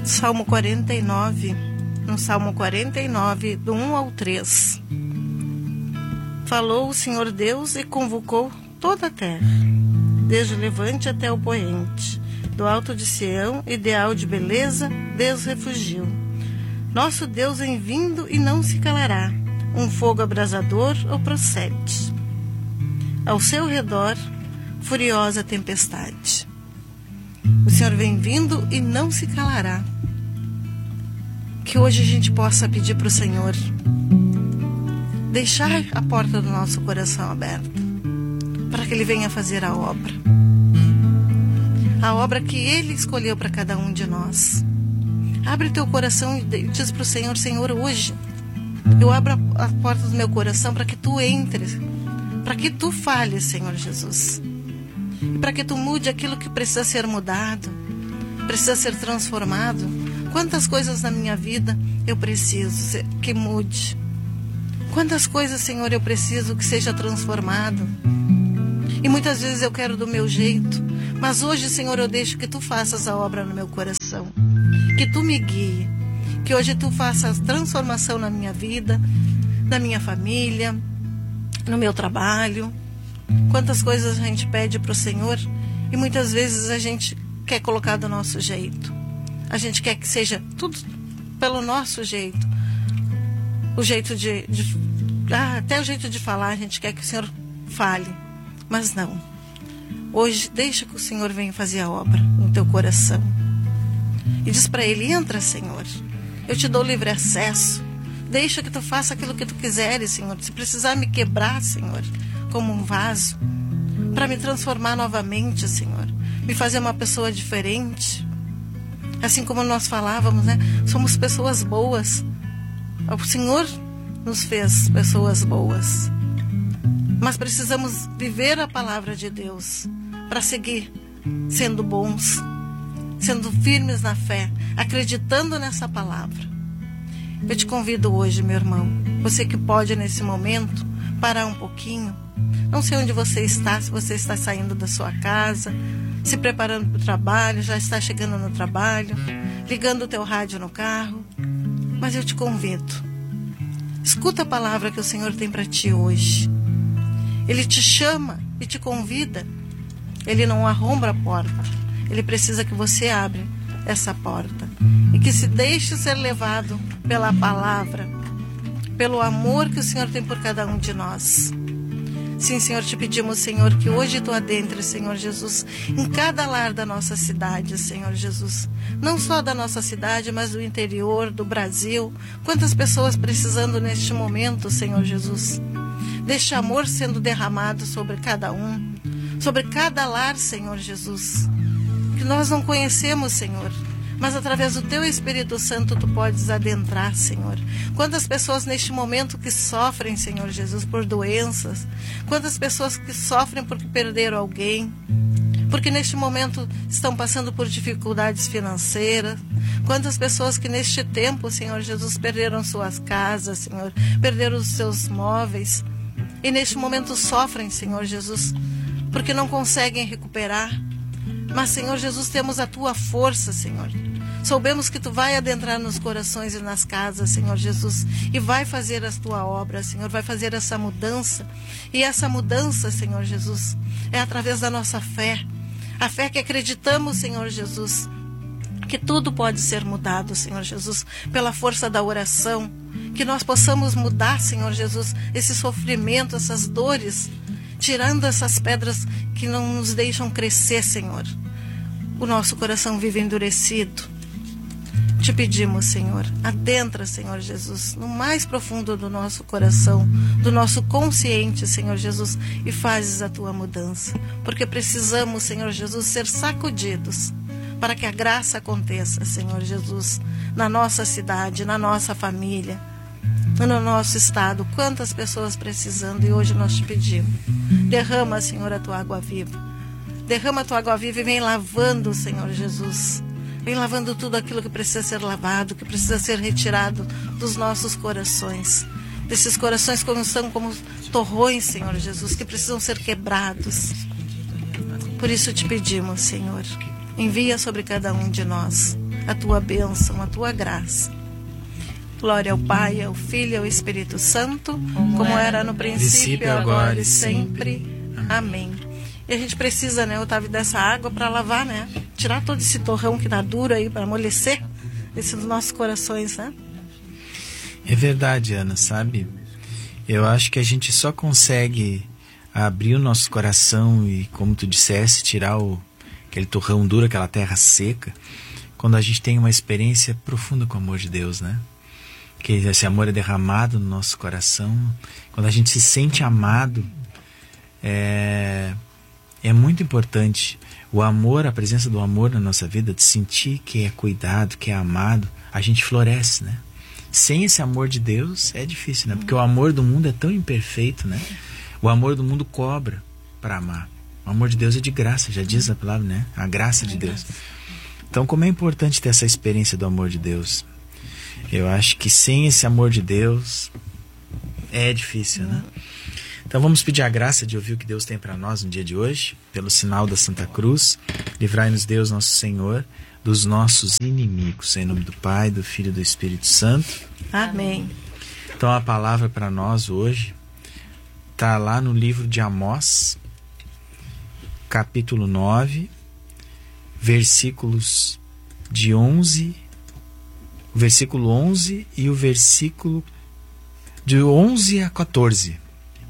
Salmo 49, no Salmo 49, do 1 ao 3. Falou o Senhor Deus e convocou toda a terra, desde o levante até o poente. Do alto de Sião, ideal de beleza, Deus refugiu. Nosso Deus vem vindo e não se calará, um fogo abrasador o procede. Ao seu redor, furiosa tempestade. O Senhor vem vindo e não se calará. Que hoje a gente possa pedir para o Senhor deixar a porta do nosso coração aberta, para que Ele venha fazer a obra que Ele escolheu para cada um de nós. Abre teu coração e diz para o Senhor: Senhor, hoje eu abro a porta do meu coração para que Tu entres, para que Tu fales, Senhor Jesus, e para que Tu mude aquilo que precisa ser mudado, precisa ser transformado. Quantas coisas na minha vida eu preciso que mude. Quantas coisas, Senhor, eu preciso que seja transformado. E muitas vezes eu quero do meu jeito. Mas hoje, Senhor, eu deixo que Tu faças a obra no meu coração. Que Tu me guie. Que hoje Tu faças transformação na minha vida, na minha família, no meu trabalho. Quantas coisas a gente pede para o Senhor e muitas vezes a gente quer colocar do nosso jeito. A gente quer que seja tudo pelo nosso jeito. O jeito até o jeito de falar, a gente quer que o Senhor fale. Mas não. Hoje, deixa que o Senhor venha fazer a obra no teu coração. E diz para Ele: entra, Senhor. Eu te dou livre acesso. Deixa que Tu faça aquilo que Tu quiseres, Senhor. Se precisar me quebrar, Senhor, como um vaso, para me transformar novamente, Senhor. Me fazer uma pessoa diferente. Assim como nós falávamos, né? Somos pessoas boas. O Senhor nos fez pessoas boas. Mas precisamos viver a palavra de Deus para seguir sendo bons, sendo firmes na fé, acreditando nessa palavra. Eu te convido hoje, meu irmão, você que pode nesse momento parar um pouquinho. Não sei onde você está, se você está saindo da sua casa, se preparando para o trabalho, já está chegando no trabalho, ligando o teu rádio no carro. Mas eu te convido. Escuta a palavra que o Senhor tem para ti hoje. Ele te chama e te convida. Ele não arromba a porta. Ele precisa que você abra essa porta. E que se deixe ser levado pela palavra, pelo amor que o Senhor tem por cada um de nós. Sim, Senhor, te pedimos, Senhor, que hoje Tu adentres, Senhor Jesus, em cada lar da nossa cidade, Senhor Jesus. Não só da nossa cidade, mas do interior, do Brasil. Quantas pessoas precisando neste momento, Senhor Jesus, deste amor sendo derramado sobre cada um, sobre cada lar, Senhor Jesus, que nós não conhecemos, Senhor, mas através do Teu Espírito Santo Tu podes adentrar, Senhor. Quantas pessoas neste momento que sofrem, Senhor Jesus, por doenças, quantas pessoas que sofrem porque perderam alguém, porque neste momento estão passando por dificuldades financeiras, quantas pessoas que neste tempo, Senhor Jesus, perderam suas casas, Senhor, perderam os seus móveis, e neste momento sofrem, Senhor Jesus, porque não conseguem recuperar. Mas, Senhor Jesus, temos a Tua força, Senhor. Soubemos que Tu vai adentrar nos corações e nas casas, Senhor Jesus, e vai fazer a Tua obra, Senhor, vai fazer essa mudança. E essa mudança, Senhor Jesus, é através da nossa fé. A fé que acreditamos, Senhor Jesus, que tudo pode ser mudado, Senhor Jesus, pela força da oração. Que nós possamos mudar, Senhor Jesus, esse sofrimento, essas dores, tirando essas pedras que não nos deixam crescer, Senhor. O nosso coração vive endurecido. Te pedimos, Senhor, adentra, Senhor Jesus, no mais profundo do nosso coração, do nosso consciente, Senhor Jesus, e fazes a Tua mudança. Porque precisamos, Senhor Jesus, ser sacudidos para que a graça aconteça, Senhor Jesus, na nossa cidade, na nossa família, no nosso estado. Quantas pessoas precisando, e hoje nós te pedimos. Derrama, Senhor, a Tua água viva. Derrama a Tua água viva e vem lavando, Senhor Jesus. Vem lavando tudo aquilo que precisa ser lavado, que precisa ser retirado dos nossos corações. Desses corações que são como torrões, Senhor Jesus, que precisam ser quebrados. Por isso te pedimos, Senhor, envia sobre cada um de nós a tua bênção, a tua graça. Glória ao Pai, ao Filho e ao Espírito Santo, como era no princípio, agora e sempre. Amém. E a gente precisa, né, Otávio, dessa água para lavar, né? Tirar todo esse torrão que tá duro aí, para amolecer esses nossos corações, né? É verdade, Ana, sabe? Eu acho que a gente só consegue abrir o nosso coração e, como tu disseste, tirar aquele torrão duro, aquela terra seca, quando a gente tem uma experiência profunda com o amor de Deus, né? Que esse amor é derramado no nosso coração. Quando a gente se sente amado, é muito importante. O amor, a presença do amor na nossa vida, de sentir que é cuidado, que é amado, a gente floresce, né? Sem esse amor de Deus é difícil, né? Porque o amor do mundo é tão imperfeito, né? O amor do mundo cobra para amar. O amor de Deus é de graça, já diz a palavra, né? A graça de Deus. Então, como é importante ter essa experiência do amor de Deus? Eu acho que sem esse amor de Deus é difícil, né? Então vamos pedir a graça de ouvir o que Deus tem para nós no dia de hoje, pelo sinal da Santa Cruz. Livrai-nos, Deus nosso Senhor, dos nossos inimigos. Em nome do Pai, do Filho e do Espírito Santo. Amém. Então a palavra para nós hoje está lá no livro de Amós, capítulo 9, versículos de 11, o versículo 11 e o versículo de 11 a 14.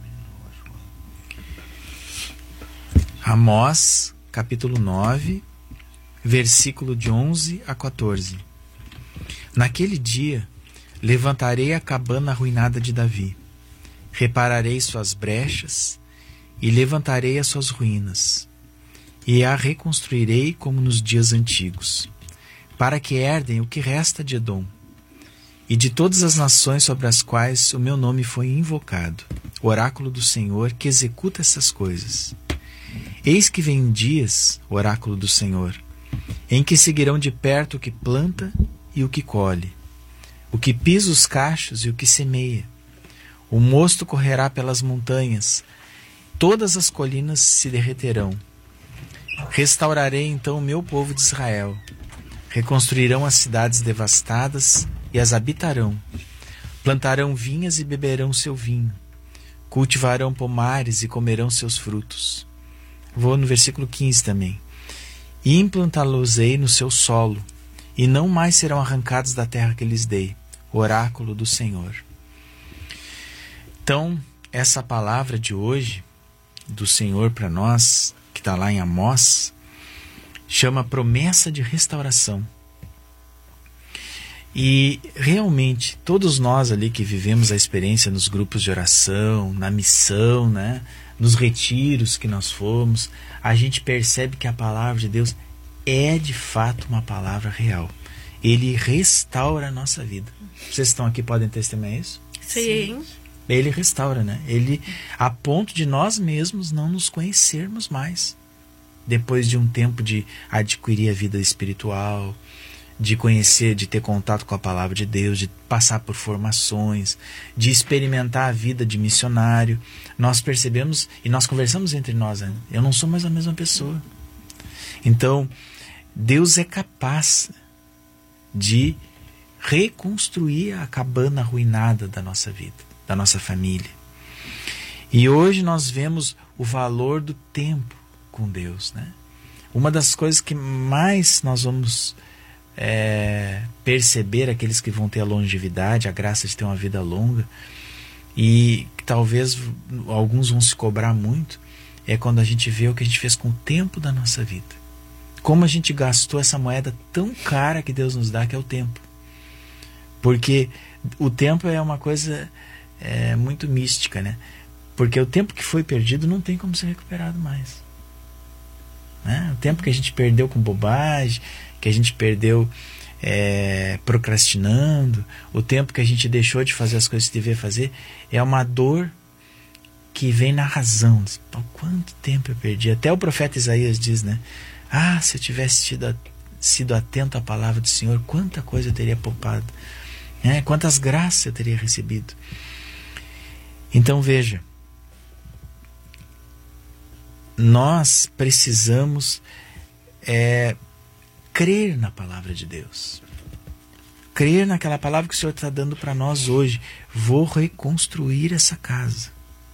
Amós, capítulo 9, versículo de 11 a 14. Naquele dia, levantarei a cabana arruinada de Davi, repararei suas brechas e levantarei as suas ruínas, e a reconstruirei como nos dias antigos, para que herdem o que resta de Edom e de todas as nações sobre as quais o meu nome foi invocado, oráculo do Senhor que executa essas coisas. Eis que vem dias, oráculo do Senhor, em que seguirão de perto o que planta e o que colhe, o que pisa os cachos e o que semeia. O mosto correrá pelas montanhas, todas as colinas se derreterão. Restaurarei então o meu povo de Israel. Reconstruirão as cidades devastadas e as habitarão. Plantarão vinhas e beberão seu vinho. Cultivarão pomares e comerão seus frutos. Vou no versículo 15 também. E implantá-los-ei no seu solo, e não mais serão arrancados da terra que lhes dei. Oráculo do Senhor. Então, essa palavra de hoje, do Senhor para nós, que está lá em Amós, chama promessa de restauração. E realmente, todos nós ali que vivemos a experiência nos grupos de oração, na missão, né, nos retiros que nós fomos, a gente percebe que a palavra de Deus é de fato uma palavra real. Ele restaura a nossa vida. Vocês estão aqui podem testemunhar isso? Sim. Ele restaura, né? Ele, a ponto de nós mesmos não nos conhecermos mais. Depois de um tempo de adquirir a vida espiritual, de conhecer, de ter contato com a palavra de Deus, de passar por formações, de experimentar a vida de missionário, nós percebemos e nós conversamos entre nós, né? Eu não sou mais a mesma pessoa. Então, Deus é capaz de reconstruir a cabana arruinada da nossa vida, da nossa família. E hoje nós vemos o valor do tempo com Deus, né? Uma das coisas que mais nós vamos perceber, aqueles que vão ter a longevidade, a graça de ter uma vida longa, e que talvez alguns vão se cobrar muito, é quando a gente vê o que a gente fez com o tempo da nossa vida. Como a gente gastou essa moeda tão cara que Deus nos dá, que é o tempo. Porque o tempo é uma coisa muito mística, né? Porque o tempo que foi perdido não tem como ser recuperado mais, né? O tempo que a gente perdeu com bobagem, que a gente perdeu procrastinando, o tempo que a gente deixou de fazer as coisas que devia fazer, é uma dor que vem na razão. Quanto tempo eu perdi? Até o profeta Isaías diz, né? Ah, se eu tivesse sido atento à palavra do Senhor, quanta coisa eu teria poupado, né? Quantas graças eu teria recebido. Então veja, nós precisamos crer na palavra de Deus. Crer naquela palavra que o Senhor está dando para nós hoje. Vou reconstruir essa casa.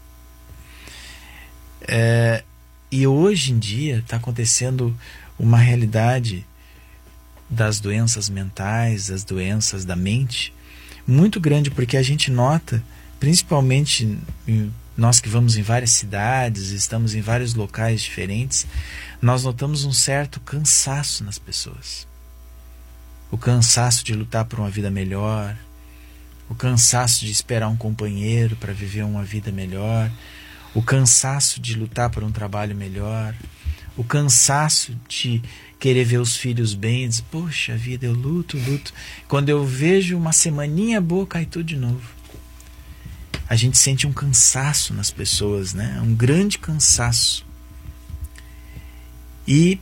E hoje em dia está acontecendo uma realidade das doenças mentais, das doenças da mente, muito grande, porque a gente nota, principalmente nós que vamos em várias cidades, estamos em vários locais diferentes, nós notamos um certo cansaço nas pessoas. O cansaço de lutar por uma vida melhor, o cansaço de esperar um companheiro para viver uma vida melhor, o cansaço de lutar por um trabalho melhor, o cansaço de querer ver os filhos bem, dizer, poxa vida, eu luto. Quando eu vejo uma semaninha boa, cai tudo de novo. A gente sente um cansaço nas pessoas, né? Um grande cansaço. E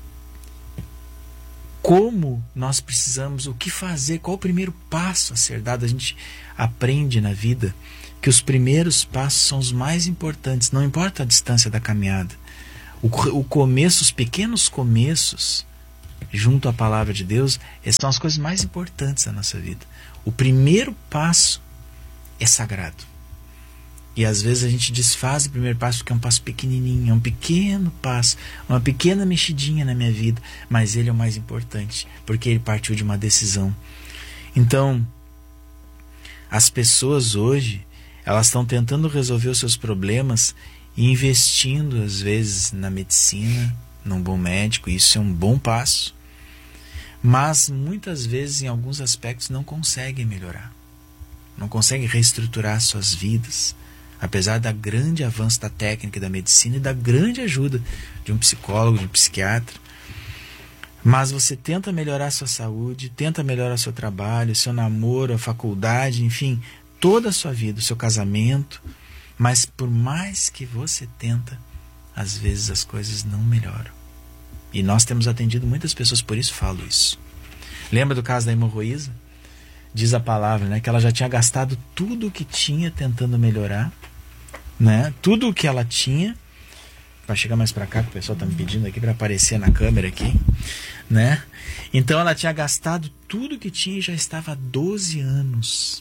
como nós precisamos, o que fazer, qual o primeiro passo a ser dado? A gente aprende na vida que os primeiros passos são os mais importantes, não importa a distância da caminhada. O começo, os pequenos começos, junto à palavra de Deus, são as coisas mais importantes da nossa vida. O primeiro passo é sagrado. E às vezes a gente desfaz o primeiro passo porque é um passo pequenininho, é um pequeno passo, uma pequena mexidinha na minha vida, mas ele é o mais importante, porque ele partiu de uma decisão. Então, as pessoas hoje, elas estão tentando resolver os seus problemas e investindo às vezes na medicina, num bom médico, isso é um bom passo, mas muitas vezes em alguns aspectos não conseguem melhorar, não conseguem reestruturar suas vidas, apesar da grande avanço da técnica e da medicina e da grande ajuda de um psicólogo, de um psiquiatra. Mas você tenta melhorar a sua saúde, tenta melhorar o seu trabalho, o seu namoro, a faculdade, enfim, toda a sua vida, o seu casamento, mas por mais que você tenta, às vezes as coisas não melhoram. E nós temos atendido muitas pessoas, por isso falo isso. Lembra do caso da hemorroísa? Diz a palavra, né, que ela já tinha gastado tudo o que tinha tentando melhorar, né? Tudo o que ela tinha, para chegar mais para cá, que o pessoal está me pedindo aqui para aparecer na câmera aqui, né? Então ela tinha gastado tudo o que tinha e já estava há 12 anos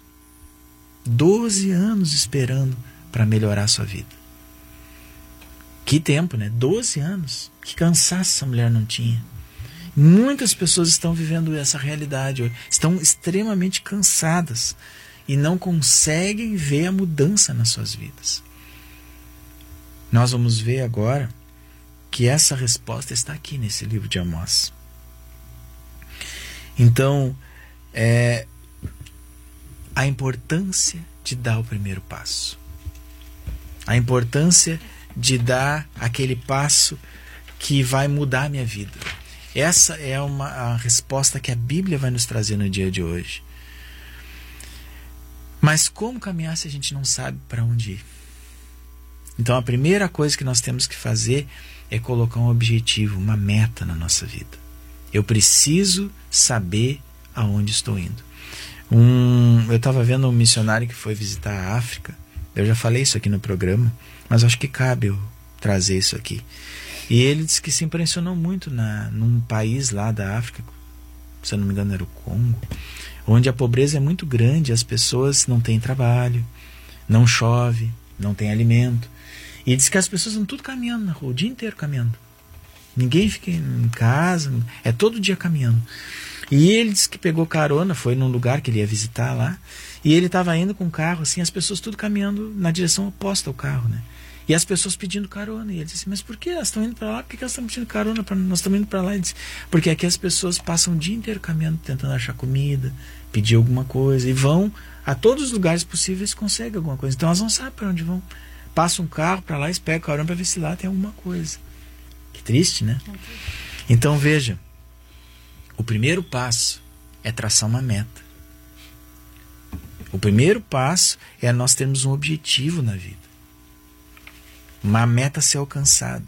esperando para melhorar a sua vida. Que tempo, né? 12 anos. Que cansaço essa mulher não tinha. Muitas pessoas estão vivendo essa realidade, estão extremamente cansadas e não conseguem ver a mudança nas suas vidas. Nós vamos ver agora que essa resposta está aqui nesse livro de Amós. Então, a importância de dar o primeiro passo. A importância de dar aquele passo que vai mudar a minha vida. Essa é a resposta que a Bíblia vai nos trazer no dia de hoje. Mas como caminhar se a gente não sabe para onde ir? Então a primeira coisa que nós temos que fazer é colocar um objetivo, uma meta na nossa vida. Eu preciso saber aonde estou indo. Eu estava vendo um missionário que foi visitar a África. Eu já falei isso aqui no programa, mas acho que cabe eu trazer isso aqui. E ele disse que se impressionou muito num país lá da África, se eu não me engano era o Congo, onde a pobreza é muito grande, as pessoas não têm trabalho, não chove, não tem alimento. E diz que as pessoas estão tudo caminhando na rua, o dia inteiro caminhando. Ninguém fica em casa, é todo dia caminhando. E ele disse que pegou carona, foi num lugar que ele ia visitar lá, e ele estava indo com o carro, assim, as pessoas tudo caminhando na direção oposta ao carro, né? E as pessoas pedindo carona. E ele disse, mas por que elas estão indo para lá? Por que elas estão pedindo carona? Nós estamos indo para lá. Ele disse, porque aqui as pessoas passam o dia inteiro caminhando, tentando achar comida, pedir alguma coisa, e vão a todos os lugares possíveis e conseguem alguma coisa. Então elas não sabem para onde vão. Passa um carro para lá e pega carona para ver se lá tem alguma coisa. Que triste, né? Então veja, o primeiro passo é traçar uma meta. O primeiro passo é nós termos um objetivo na vida. Uma meta a ser alcançada.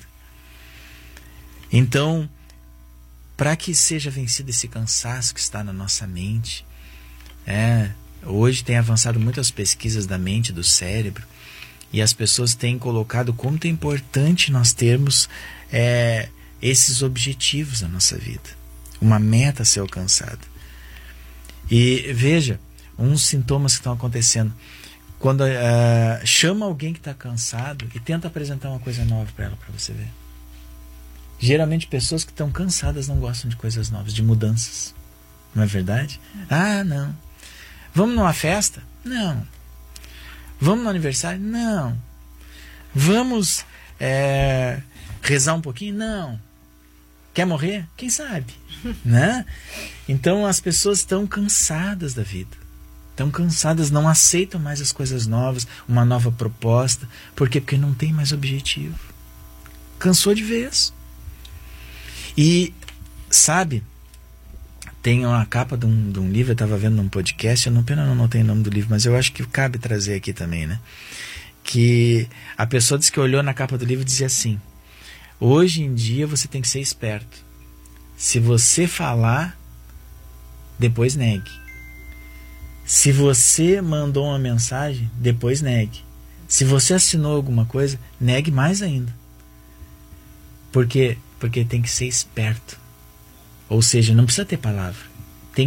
Então, para que seja vencido esse cansaço que está na nossa mente, hoje tem avançado muitas pesquisas da mente, do cérebro, e as pessoas têm colocado como é importante nós termos esses objetivos na nossa vida. uma meta a ser alcançada. E veja, uns sintomas que estão acontecendo. Quando chama alguém que está cansado e tenta apresentar uma coisa nova para ela, para você ver. Geralmente pessoas que estão cansadas não gostam de coisas novas, de mudanças. Não é verdade? Ah, não. Vamos numa festa? Não. Vamos no aniversário? Não. Vamos rezar um pouquinho? Não. Quer morrer? Quem sabe? Né? Então as pessoas estão cansadas da vida. Estão cansadas, não aceitam mais as coisas novas, uma nova proposta. Por quê? Porque não tem mais objetivo. Cansou de vez. E, sabe, tem uma capa de um livro, eu estava vendo num podcast, eu não tenho o nome do livro, mas eu acho que cabe trazer aqui também, né? Que a pessoa disse que olhou na capa do livro e dizia assim: hoje em dia você tem que ser esperto. Se você falar, depois negue. Se você mandou uma mensagem, depois negue. Se você assinou alguma coisa, negue mais ainda. Por quê? Porque tem que ser esperto. Ou seja, não precisa ter palavra.